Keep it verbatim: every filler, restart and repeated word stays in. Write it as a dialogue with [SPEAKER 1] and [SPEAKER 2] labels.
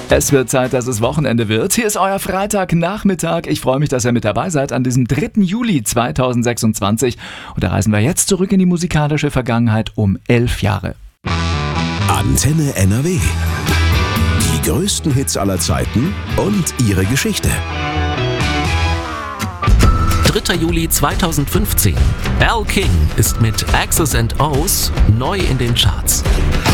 [SPEAKER 1] Es wird Zeit, dass es Wochenende wird. Hier ist euer Freitagnachmittag. Ich freue mich, dass ihr mit dabei seid an diesem dritten Juli zweitausendsechsundzwanzig. Und da reisen wir jetzt zurück in die musikalische Vergangenheit um elf Jahre.
[SPEAKER 2] Antenne N R W. Die größten Hits aller Zeiten und ihre Geschichte.
[SPEAKER 3] dritter Juli zweitausendfünfzehn. Al King ist mit X's and O's neu in den Charts.